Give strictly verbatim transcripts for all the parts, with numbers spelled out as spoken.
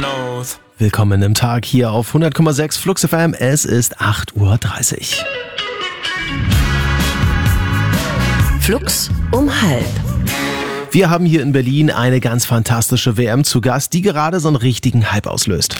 knows. Willkommen im Tag hier auf hundert Komma sechs Flux F M. Es ist acht Uhr dreißig. Flux um halb. Wir haben hier in Berlin eine ganz fantastische W M zu Gast, die gerade so einen richtigen Hype auslöst.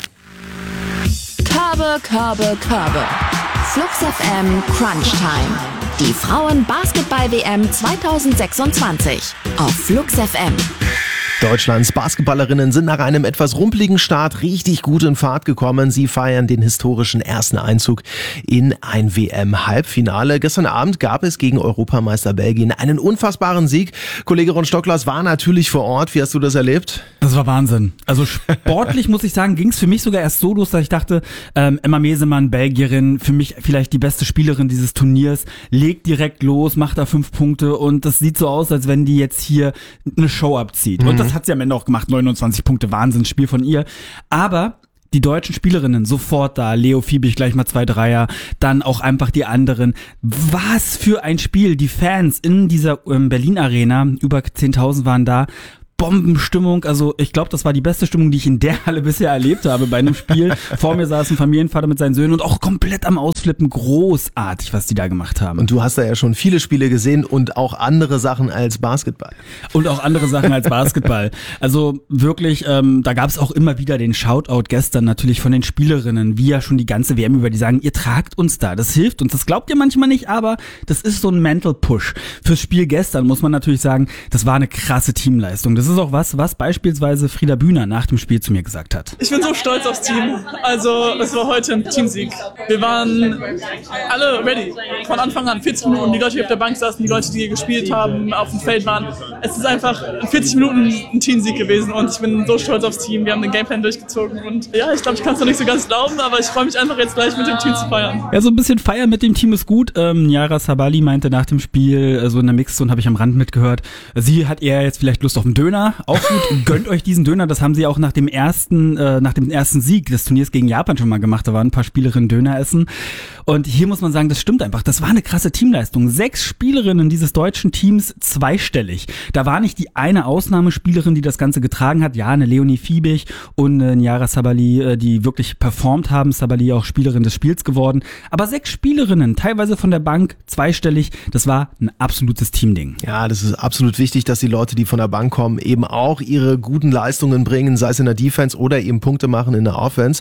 Körbe, Körbe, Körbe. Flux F M Crunch Time. Die Frauen-Basketball-W M zwanzig sechsundzwanzig auf Flux F M. Deutschlands Basketballerinnen sind nach einem etwas rumpeligen Start richtig gut in Fahrt gekommen. Sie feiern den historischen ersten Einzug in ein W M-Halbfinale. Gestern Abend gab es gegen Europameister Belgien einen unfassbaren Sieg. Kollege Ron Stocklas war natürlich vor Ort. Wie hast du das erlebt? Das war Wahnsinn. Also sportlich, muss ich sagen, ging es für mich sogar erst so los, dass ich dachte, ähm, Emma Mesemann, Belgierin, für mich vielleicht die beste Spielerin dieses Turniers, legt direkt los, macht da fünf Punkte und das sieht so aus, als wenn die jetzt hier eine Show abzieht. Mhm. Und das hat sie am Ende auch gemacht, neunundzwanzig Punkte, Wahnsinnsspiel von ihr. Aber die deutschen Spielerinnen sofort da, Leo Fiebig gleich mal zwei Dreier, dann auch einfach die anderen. Was für ein Spiel, die Fans in dieser ähm, Berlin Arena, über zehntausend waren da. Bombenstimmung, also ich glaube, das war die beste Stimmung, die ich in der Halle bisher erlebt habe bei einem Spiel. Vor mir saß ein Familienvater mit seinen Söhnen und auch komplett am Ausflippen. Großartig, was die da gemacht haben. Und du hast da ja schon viele Spiele gesehen und auch andere Sachen als Basketball. Und auch andere Sachen als Basketball. Also wirklich, ähm, da gab es auch immer wieder den Shoutout gestern natürlich von den Spielerinnen, wie ja schon die ganze W M über, die sagen, ihr tragt uns da, das hilft uns. Das glaubt ihr manchmal nicht, aber das ist so ein Mental Push. Fürs Spiel gestern muss man natürlich sagen, das war eine krasse Teamleistung. Das ist auch was, was beispielsweise Frieda Bühner nach dem Spiel zu mir gesagt hat. Ich bin so stolz aufs Team. Also es war heute ein Teamsieg. Wir waren alle ready. Von Anfang an, vierzig Minuten, die Leute, die auf der Bank saßen, die Leute, die hier gespielt haben, auf dem Feld waren. Es ist einfach in vierzig Minuten ein Teamsieg gewesen und ich bin so stolz aufs Team. Wir haben den Gameplan durchgezogen und ja, ich glaube, ich kann es noch nicht so ganz glauben, aber ich freue mich einfach jetzt gleich mit dem Team zu feiern. Ja, so ein bisschen feiern mit dem Team ist gut. Ähm, Yara Sabali meinte nach dem Spiel, so also in der Mixzone habe ich am Rand mitgehört, sie hat eher jetzt vielleicht Lust auf einen Döner. Auch gut, gönnt euch diesen Döner, das haben sie auch nach dem ersten äh, nach dem ersten Sieg des Turniers gegen Japan schon mal gemacht, da waren ein paar Spielerinnen Döner essen und hier muss man sagen, das stimmt einfach, das war eine krasse Teamleistung, sechs Spielerinnen dieses deutschen Teams zweistellig, da war nicht die eine Ausnahmespielerin, die das Ganze getragen hat, ja, eine Leonie Fiebig und eine Yara Sabali, die wirklich performt haben, Sabali auch Spielerin des Spiels geworden, aber sechs Spielerinnen, teilweise von der Bank, zweistellig, das war ein absolutes Teamding. Ja, das ist absolut wichtig, dass die Leute, die von der Bank kommen, eben auch ihre guten Leistungen bringen, sei es in der Defense oder eben Punkte machen in der Offense.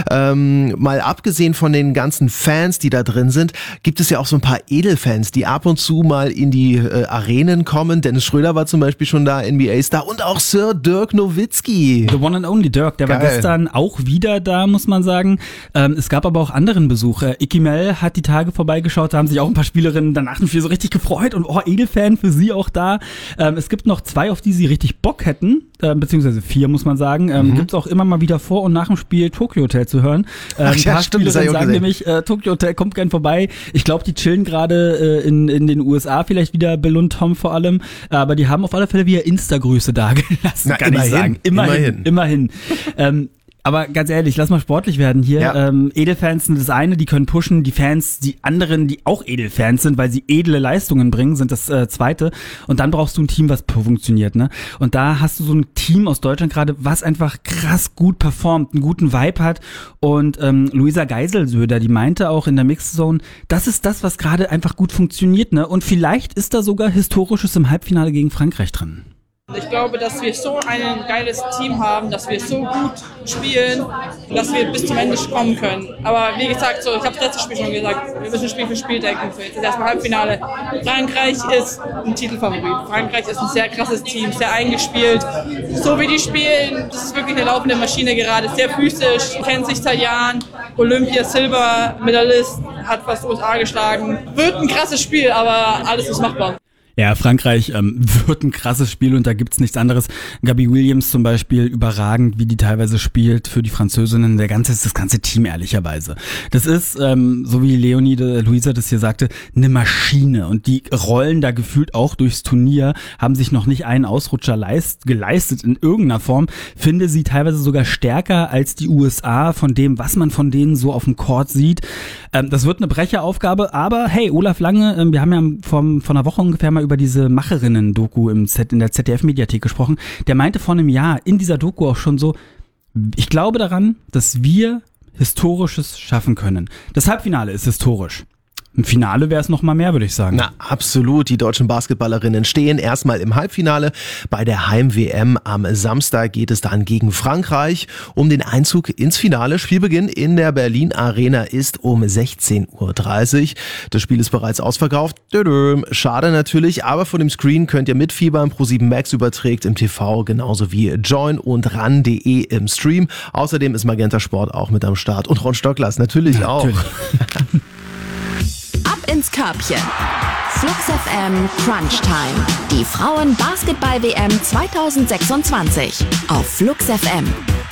Ähm, mal abgesehen von den ganzen Fans, die da drin sind, gibt es ja auch so ein paar Edelfans, die ab und zu mal in die äh, Arenen kommen. Dennis Schröder war zum Beispiel schon da, N B A-Star und auch Sir Dirk Nowitzki. The one and only Dirk, der Geil. war gestern auch wieder da, muss man sagen. Ähm, es gab aber auch anderen Besuch. Äh, Icky Mel hat die Tage vorbeigeschaut, da haben sich auch ein paar Spielerinnen danach dem Spiel so richtig gefreut und oh, Edelfan für sie auch da. Ähm, es gibt noch zwei, auf die sie richtig Bock hätten, äh, beziehungsweise vier, muss man sagen. Ähm, mhm. Gibt es auch immer mal wieder vor und nach dem Spiel Tokyo Hotel zu hören. Ähm, Ach, ja, ein paar stimmt, Spielerinnen sagen nämlich, äh, Tokyo Hotel kommt gern vorbei. Ich glaube, die chillen gerade äh, in, in den U S A, vielleicht wieder Bill und Tom vor allem. Aber die haben auf alle Fälle wieder Insta-Grüße dagelassen, Na, kann immerhin, ich sagen. Immerhin. Immerhin. immerhin. ähm, Aber ganz ehrlich, lass mal sportlich werden hier. Ja. Ähm, Edelfans sind das eine, die können pushen. Die Fans, die anderen, die auch Edelfans sind, weil sie edle Leistungen bringen, sind das äh, zweite. Und dann brauchst du ein Team, was funktioniert, ne? Und da hast du so ein Team aus Deutschland gerade, was einfach krass gut performt, einen guten Vibe hat. Und ähm, Luisa Geiselsöder, die meinte auch in der Mixzone, das ist das, was gerade einfach gut funktioniert, ne? Und vielleicht ist da sogar Historisches im Halbfinale gegen Frankreich drin. Ich glaube, dass wir so ein geiles Team haben, dass wir so gut spielen, dass wir bis zum Ende kommen können. Aber wie gesagt, so, ich habe das letzte Spiel schon gesagt, wir müssen Spiel für Spiel denken. Jetzt ist erstmal Halbfinale. Frankreich ist ein Titelfavorit. Frankreich ist ein sehr krasses Team, sehr eingespielt. So wie die spielen, das ist wirklich eine laufende Maschine gerade. Sehr physisch, kennt sich seit Jahren. Olympia Silber, Medaillist, hat fast U S A geschlagen. Wird ein krasses Spiel, aber alles ist machbar. Ja, Frankreich ähm, wird ein krasses Spiel und da gibt's nichts anderes. Gabby Williams zum Beispiel, überragend, wie die teilweise spielt für die Französinnen, der ganze, das ganze Team ehrlicherweise. Das ist, ähm, so wie Leonie de Luisa das hier sagte, eine Maschine und die rollen da gefühlt auch durchs Turnier, haben sich noch nicht einen Ausrutscher leist, geleistet in irgendeiner Form, finde sie teilweise sogar stärker als die U S A von dem, was man von denen so auf dem Court sieht. Ähm, das wird eine Brecheraufgabe, aber hey, Olaf Lange, ähm, wir haben ja vor, vor einer Woche ungefähr mal über diese Macherinnen-Doku im Z, in der Z D F-Mediathek gesprochen. Der meinte vor einem Jahr in dieser Doku auch schon so, ich glaube daran, dass wir Historisches schaffen können. Das Halbfinale ist historisch. Im Finale wäre es noch mal mehr, würde ich sagen. Na, absolut. Die deutschen Basketballerinnen stehen erstmal im Halbfinale. Bei der Heim-W M am Samstag geht es dann gegen Frankreich um den Einzug ins Finale. Spielbeginn in der Berlin Arena ist um sechzehn Uhr dreißig. Das Spiel ist bereits ausverkauft. Schade natürlich, aber von dem Screen könnt ihr mitfiebern. ProSieben Max überträgt im T V genauso wie Join und ran punkt de im Stream. Außerdem ist Magenta Sport auch mit am Start. Und Ron Stocklas natürlich, natürlich. auch. Ab ins Körbchen. Flux F M Crunch Time. Die Frauen Basketball-W M zwanzig sechsundzwanzig auf Flux F M.